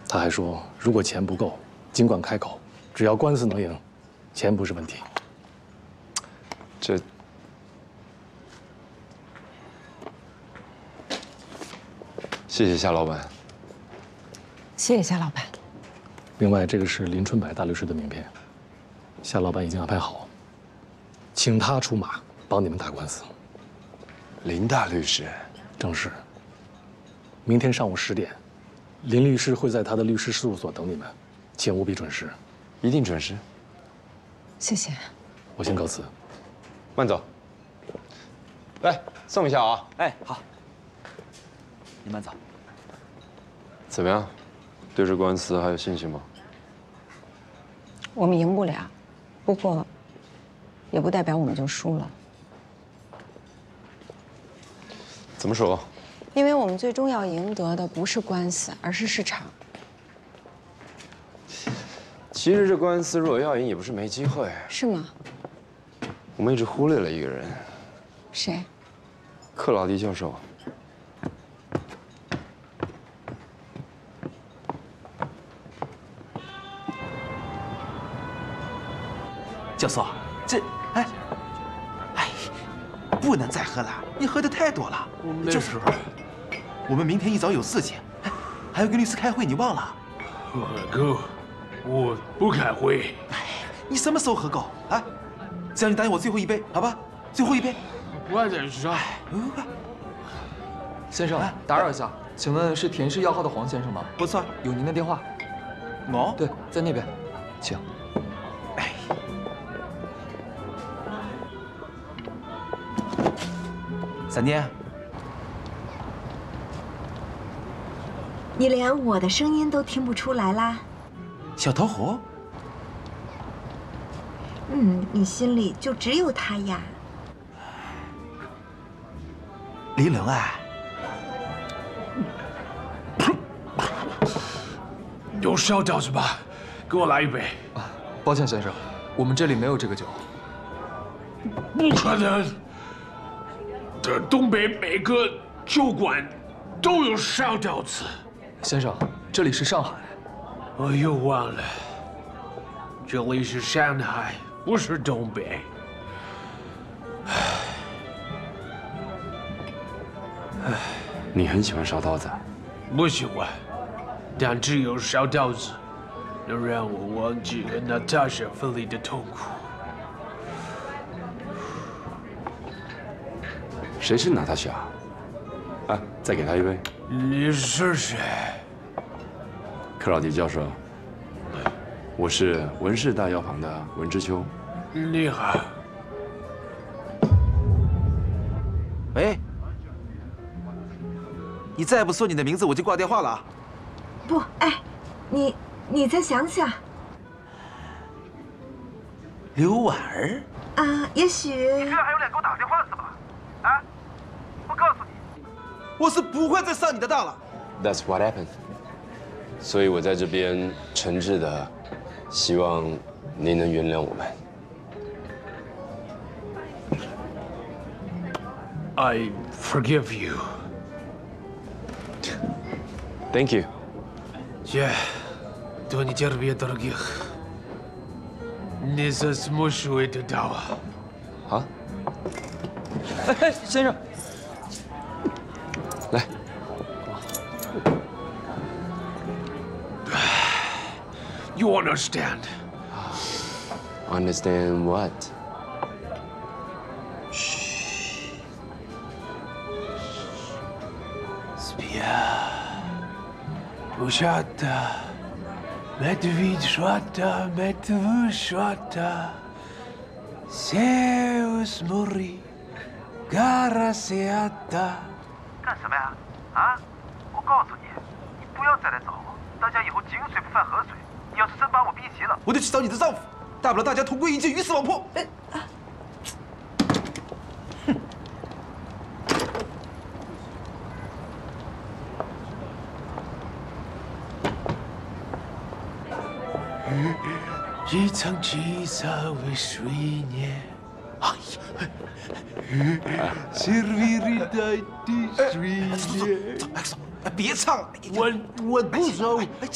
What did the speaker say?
他还说，如果钱不够，尽管开口，只要官司能赢，钱不是问题。 这，谢谢夏老板。 谢谢夏老板。 另外，这个是林春柏大律师的名片，夏老板已经安排好，请他出马帮你们打官司。 林大律师， 正是。明天上午10点。 林律师会在他的律师事务所等你们，请务必准时。 一定准时。 谢谢。 我先告辞。 慢走。来，送一下啊。 哎，好。你慢走。 怎么样？对这官司还有信心吗？ 我们赢不了，不过，也不代表我们就输了。 怎么说？ 因为我们最终要赢得的不是官司，而是市场。 其实这官司如果要赢，也不是没机会。 是吗？ 我们一直忽略了一个人。 谁？ 克劳迪教授。 教授，不能再喝了，你喝的太多了。 没事。 我们明天一早有事情，还要跟律师开会，你忘了？ 哥，我不开会。 你什么时候喝够啊？只要你答应我最后一杯，好吧？最后一杯。 我在上。 先生，打扰一下，请问是田氏药号的黄先生吗？ 不错， 有您的电话。 我？ 对，在那边，请。 闪电。 你连我的声音都听不出来啦？ 小桃核？ 你心里就只有他呀。 林龙啊， 有小饺子吧？给我来一杯。 抱歉，先生，我们这里没有这个酒。 不可能！这东北每个酒馆都有烧饺子。 先生，这里是上海。 我又忘了，这里是上海，不是东北。 你很喜欢烧刀子？ 不喜欢，但只有烧刀子能让我忘记和娜塔莎分离的痛苦。 谁是娜塔莎？啊，再给他一杯。 你是谁？ 克劳迪教授，我是文氏大药房的文之秋。 你好。 喂，你再不说你的名字，我就挂电话了啊！ 不，你再想想刘婉儿啊，也许你居然还有脸给我打电话是吧？啊！我告诉你，我是不会再上你的当了。 That's what happened。所以我在这边诚挚的希望您能原谅我们。 I forgive you. Thank you. Я до нетерпения дорогих. Не заслуживаю этого. 啊？ 先生， 来。 You understand? Understand what? Ушата, медведь шата, медведь шата, Zeus muri, Garasiata。 干什么呀？啊！我告诉你，你不要再来找我，大家以后井水不犯河水。你要是真把我逼急了，我就去找你的丈夫，大不了大家同归于尽，鱼死网破。 一场七色为水年，哎呀，Servire的水年。 走，别唱了， 我不走。